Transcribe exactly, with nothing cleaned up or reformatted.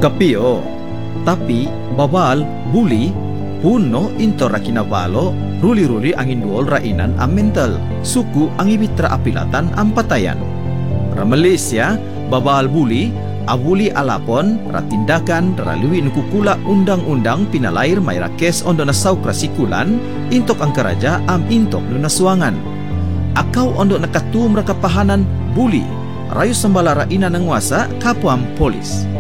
Kapio, tapi babal buli huno into ra kinabalo ruli-ruli ang induol rainan ang mental suku ang ibitra apilatan ang patayan. Ra Malaysia babal buli abuli alapon ratindakan raliwi nukukula undang-undang pinalair may rakes ondo na saukrasikulan intok ang karaja am intok no nasuangan. Akaw ondo nakatum rakapahanan buli rayo sambala rainan ng wasa kapwam polis.